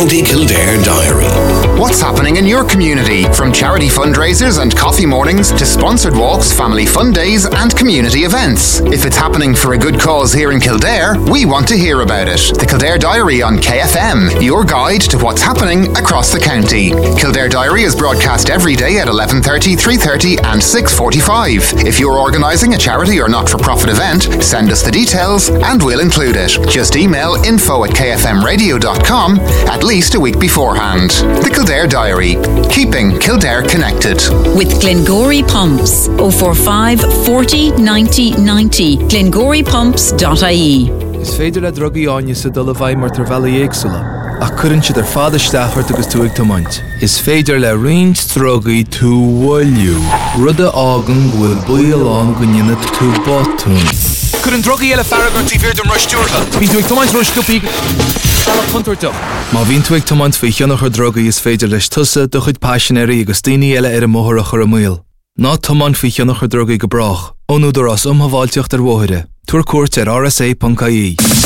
County Kildare Diary. What's happening in your community? From charity fundraisers and coffee mornings to sponsored walks, family fun days and community events. If it's happening for a good cause here in Kildare, we want to hear about it. The Kildare Diary on KFM, your guide to what's happening across the county. Kildare Diary is broadcast every day at 11:30, 3:30 and 6:45. If you're organising a charity or not-for-profit event, send us the details and we'll include it. Just email info@kfmradio.com at least a week beforehand. The Kildare Diary, keeping Kildare connected. With Glengory Pumps, 045 40 90 90, glengoripumps.ie. Is féidir le drogaí áine sa dul a bhaid mar tar bheala éagsúla. Ach cuireann siad ar fada steachart agus tú ag tomaint. Is féidir le roinnt drogaí tú bhfuilliú. Rud a ágan bhfuil buíoláin go nionad tú botún. Cuireann drogaí eile faragart tí bhír dom roistúrtha. Bhín tú ag tomaint roistúpaí Alla puntartach. Má bhín tú ag tomaint faoi cheannach ar drogaí is féidir leis tusa do chuid passionary agus daoine eile ar a móthach ar a muil. Ná tomaint faoi cheannach ar drogaí go brach. Ónúdar as umhaváilteocht ar bmhóide. Tuair cuairt ar rsa.ie.